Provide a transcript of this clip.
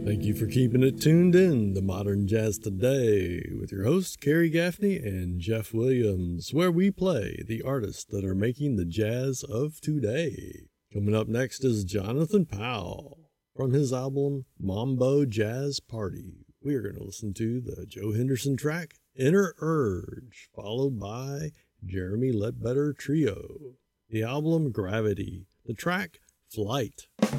Thank you for keeping it tuned in to Modern Jazz Today with your hosts, Kerry Gaffney and Jeff Williams, where we play the artists that are making the jazz of today. Coming up next is Jonathan Powell from his album Mambo Jazz Party. We are going to listen to the Joe Henderson track, Inner Urge, followed by Jeremy Ledbetter Trio, the album Gravity, the track Flight.